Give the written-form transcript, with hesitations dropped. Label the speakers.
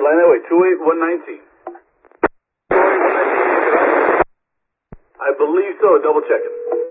Speaker 1: line that way, 28119. I believe so, double checking.